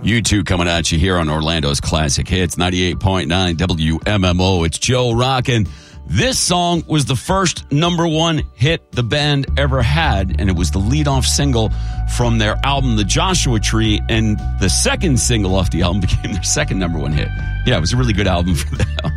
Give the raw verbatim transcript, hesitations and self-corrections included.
You two coming at you here on Orlando's Classic Hits, ninety-eight point nine W M M O. It's Joe Rockin'. This song was the first number one hit the band ever had, and it was the lead-off single from their album, The Joshua Tree, and the second single off the album became their second number one hit. Yeah, it was a really good album for them.